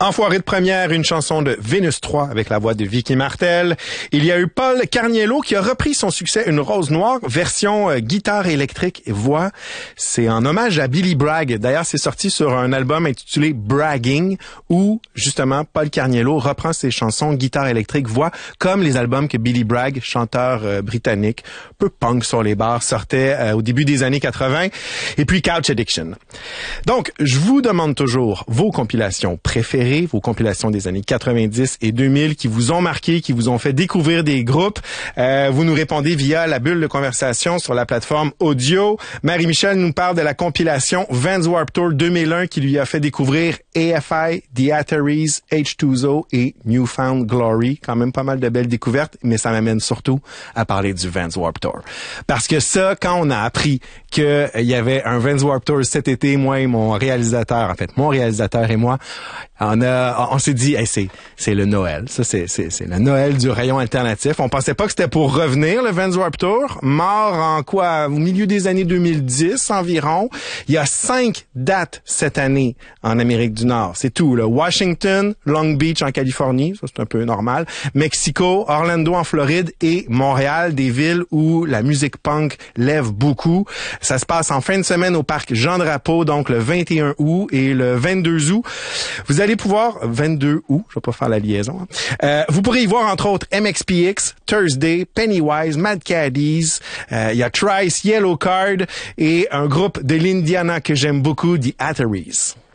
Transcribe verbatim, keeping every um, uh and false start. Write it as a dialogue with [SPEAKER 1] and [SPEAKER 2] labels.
[SPEAKER 1] Enfoiré de première, une chanson de Vénus trois avec la voix de Vicky Martel. Il y a eu Paul Carniello qui a repris son succès Une rose noire, version euh, guitare électrique et voix. C'est en hommage à Billy Bragg. D'ailleurs, c'est sorti sur un album intitulé Bragging où, justement, Paul Carniello reprend ses chansons guitare électrique, voix, comme les albums que Billy Bragg, chanteur euh, britannique, peu punk sur les bars, sortait euh, au début des années quatre-vingts. Et puis Couch Addiction. Donc, je vous demande toujours vos compilations préférées, vos compilations des années quatre-vingt-dix et deux mille qui vous ont marqué, qui vous ont fait découvrir des groupes. Euh, vous nous répondez via la bulle de conversation sur la plateforme audio. Marie-Michel nous parle de la compilation Vans Warped Tour deux mille un qui lui a fait découvrir A F I, The Ataris, H deux O et Newfound Glory. Quand même pas mal de belles découvertes, mais ça m'amène surtout à parler du Vans Warped Tour. Parce que ça, quand on a appris qu'il euh, y avait un Vans Warped Tour cet été, moi et mon réalisateur, en fait, mon réalisateur et moi, on a, on s'est dit, hey, c'est, c'est le Noël. Ça, c'est, c'est, c'est le Noël du rayon alternatif. On pensait pas que c'était pour revenir, le Vans Warped Tour. Mort en quoi? Au milieu des années deux mille dix environ. Il y a cinq dates cette année en Amérique du Nord. C'est tout, là. Washington, Long Beach en Californie. Ça, c'est un peu normal. Mexico, Orlando en Floride et Montréal, des villes où la musique punk lève beaucoup. Ça se passe en fin de semaine au parc Jean-Drapeau, donc le vingt et un août et le vingt-deux août. Vous allez pouvoir, vingt-deux août, je vais pas faire la liaison, hein. euh, vous pourrez y voir entre autres M X P X, Thursday, Pennywise, Mad Caddies, euh, il y a Trice, Yellow Card et un groupe de l'Indiana que j'aime beaucoup, The Ataris.